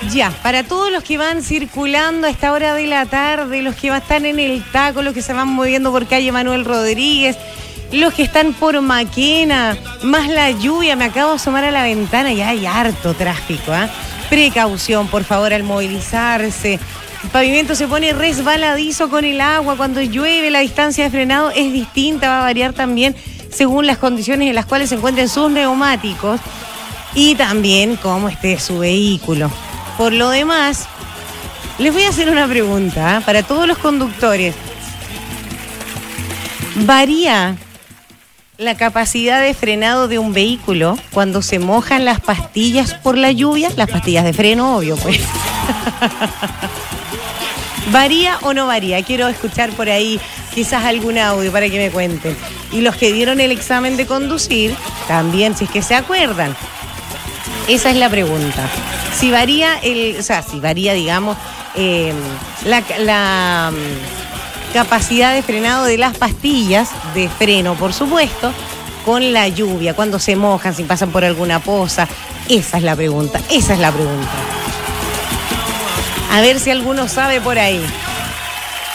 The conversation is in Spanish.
Ya, para todos los que van circulando a esta hora de la tarde, los que están en el taco, los que se van moviendo por calle Manuel Rodríguez, los que están por Maquena, más la lluvia, me acabo de asomar a la ventana y hay harto tráfico, ¿eh? Precaución, por favor, al movilizarse. El pavimento se pone resbaladizo con el agua, cuando llueve la distancia de frenado es distinta, va a variar también según las condiciones en las cuales se encuentren sus neumáticos y también cómo esté su vehículo. Por lo demás, les voy a hacer una pregunta, ¿eh? Para todos los conductores. ¿Varía la capacidad de frenado de un vehículo cuando se mojan las pastillas por la lluvia? Las pastillas de freno, obvio, pues. ¿Varía o no varía? Quiero escuchar por ahí quizás algún audio para que me cuenten. Y los que dieron el examen de conducir, también, si es que se acuerdan. Esa es la pregunta. Si varía digamos, la capacidad de frenado de las pastillas de freno, por supuesto, con la lluvia, cuando se mojan, si pasan por alguna poza. Esa es la pregunta. A ver si alguno sabe por ahí.